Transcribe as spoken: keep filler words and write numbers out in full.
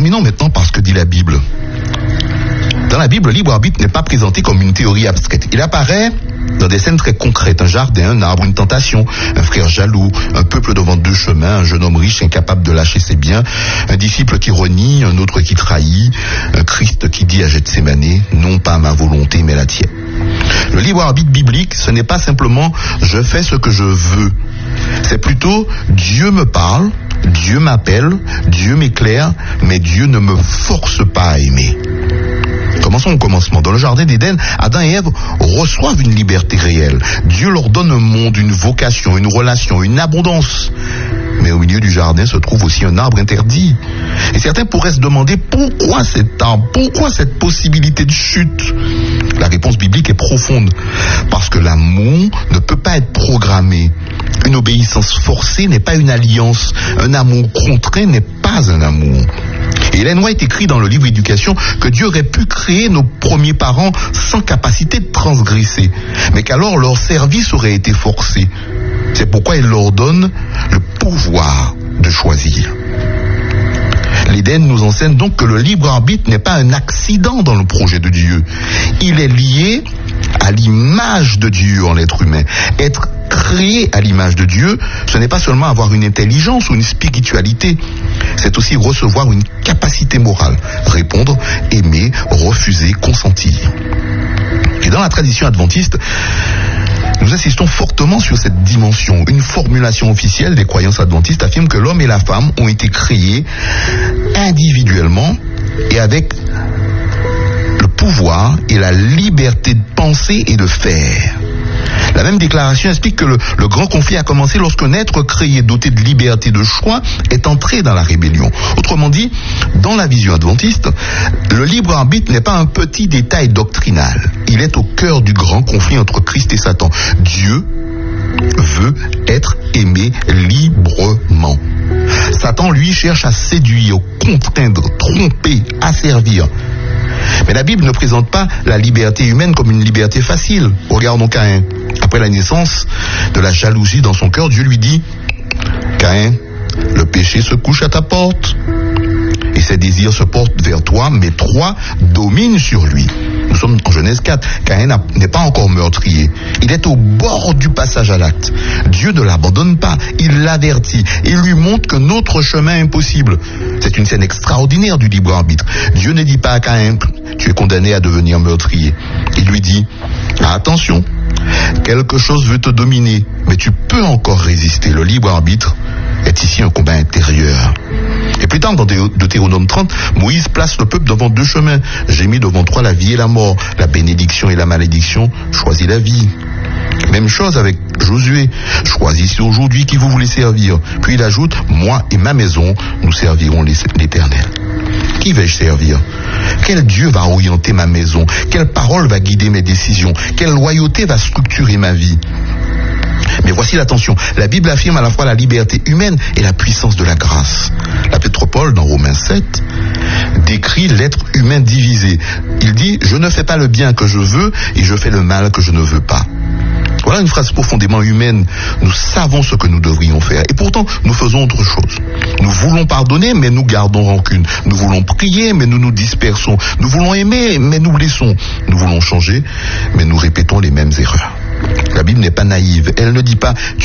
Terminons maintenant par ce que dit la Bible. Dans la Bible, le libre arbitre n'est pas présenté comme une théorie abstraite. Il apparaît dans des scènes très concrètes. Un jardin, un arbre, une tentation, un frère jaloux, un peuple devant deux chemins, un jeune homme riche incapable de lâcher ses biens, un disciple qui renie, un autre qui trahit, un Christ qui dit à Gethsémanée, non pas ma volonté mais la tienne. Le libre arbitre biblique, ce n'est pas simplement je fais ce que je veux. C'est plutôt Dieu me parle, Dieu m'appelle, Dieu m'éclaire, mais Dieu ne me force pas à aimer. Commençons au commencement. Dans le jardin d'Éden, Adam et Ève reçoivent une liberté réelle. Dieu leur donne un monde, une vocation, une relation, une abondance. Mais au milieu du jardin se trouve aussi un arbre interdit. Et certains pourraient se demander pourquoi cet arbre, pourquoi cette possibilité de chute? La réponse biblique est profonde. Parce que l'amour ne peut pas être programmé. Une obéissance forcée n'est pas une alliance. Un amour contraint n'est pas un amour. Et Ellen White écrit dans le livre Éducation que Dieu aurait pu créer nos premiers parents sans capacité de transgresser, mais qu'alors leur service aurait été forcé. C'est pourquoi il leur donne le pouvoir de choisir. L'Éden nous enseigne donc que le libre arbitre n'est pas un accident dans le projet de Dieu. Il est lié à l'image de Dieu en l'être humain. Être créé à l'image de Dieu, ce n'est pas seulement avoir une intelligence ou une spiritualité, c'est aussi recevoir une capacité morale, répondre, aimer, refuser, consentir. Et dans la tradition adventiste, nous insistons fortement sur cette dimension. Une formulation officielle des croyances adventistes affirme que l'homme et la femme ont été créés individuellement et avec le pouvoir et la liberté de penser et de faire. La même déclaration explique que le, le grand conflit a commencé lorsqu'un être créé doté de liberté de choix est entré dans la rébellion. Autrement dit, dans la vision adventiste, le libre arbitre n'est pas un petit détail doctrinal. Il est au cœur du grand conflit entre Christ et Satan. Dieu veut être aimé librement. Satan, lui, cherche à séduire, contraindre, tromper, asservir. Mais la Bible ne présente pas la liberté humaine comme une liberté facile. Regardons Caïn. Après la naissance de la jalousie dans son cœur, Dieu lui dit « Caïn, le péché se couche à ta porte et ses désirs se portent vers toi, mais toi domine sur lui. » Nous sommes en Genèse quatre. Caïn n'est pas encore meurtrier. Il est au bord du passage à l'acte. Dieu ne l'abandonne pas. Il l'avertit. Il lui montre que notre chemin est impossible. C'est une scène extraordinaire du libre arbitre. Dieu ne dit pas à Caïn, tu es condamné à devenir meurtrier. Il lui dit, attention, quelque chose veut te dominer, mais tu peux encore résister. Le libre arbitre est ici un combat intérieur. Et plus tard, dans Deutéronome trente, Moïse place le peuple devant deux chemins. J'ai mis devant toi la vie et la mort, la bénédiction et la malédiction. Choisis la vie. Même chose avec Josué. Choisissez aujourd'hui qui vous voulez servir. Puis il ajoute, moi et ma maison, nous servirons l'Éternel. Qui vais-je servir? Quel Dieu va orienter ma maison? Quelle parole va guider mes décisions? Quelle loyauté va structurer ma vie? Mais voici l'attention, la Bible affirme à la fois la liberté humaine et la puissance de la grâce. L'apôtre Paul, dans Romains sept, décrit l'être humain divisé. Il dit, je ne fais pas le bien que je veux et je fais le mal que je ne veux pas. Voilà une phrase profondément humaine. Nous savons ce que nous devrions faire et pourtant nous faisons autre chose. Nous voulons pardonner mais nous gardons rancune. Nous voulons prier mais nous nous dispersons. Nous voulons aimer mais nous blessons. Nous voulons changer mais nous répétons les mêmes erreurs. La Bible n'est pas naïve. Elle ne dit pas